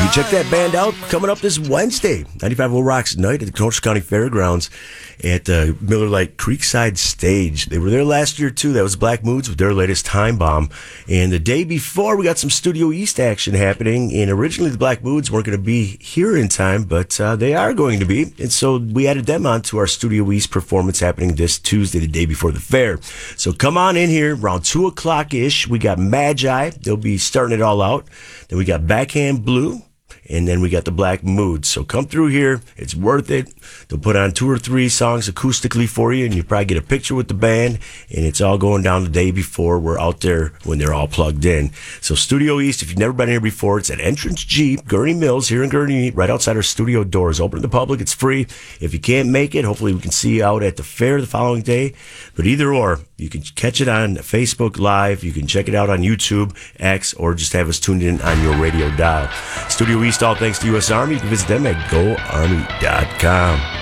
can check that band out coming up this Wednesday, 95.0 Rocks Night at the Kenosha County Fairgrounds at Miller Lite Creekside Stage. They were there last year, too. That was Black Moods with their latest Time Bomb. And the day before, we got some Studio East action happening. And originally, the Black Moods weren't going to be here in time, but they are going to be. And so we added them on to our Studio East performance happening this Tuesday, the day before the fair. So come on in here around 2 o'clock-ish. We got Magi. They'll be starting it all out. Then we got Backhand Blue. And then we got the Black Moods. So come through here. It's worth it. They'll put on 2 or 3 songs acoustically for you, and you probably get a picture with the band. And it's all going down the day before. We're out there when they're all plugged in. So Studio East, if you've never been here before, it's at Entrance Jeep, Gurney Mills, here in Gurney, right outside our studio doors. Open to the public. It's free. If you can't make it, hopefully we can see you out at the fair the following day. But either or, you can catch it on Facebook Live. You can check it out on YouTube, X, or just have us tuned in on your radio dial. Studio East, all thanks to U.S. Army. You can visit them at GoArmy.com.